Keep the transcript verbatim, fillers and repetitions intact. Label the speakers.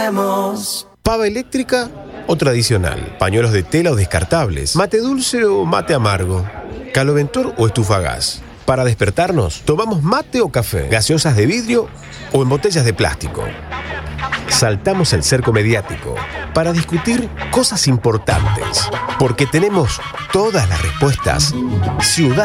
Speaker 1: queremos.
Speaker 2: ¿Pava eléctrica o tradicional? ¿Pañuelos de tela o descartables? ¿Mate dulce o mate amargo? ¿Caloventor o estufa a gas? Para despertarnos, ¿tomamos mate o café? ¿Gaseosas de vidrio o en botellas de plástico? Saltamos el cerco mediático para discutir cosas importantes, porque tenemos todas las respuestas. Ciudad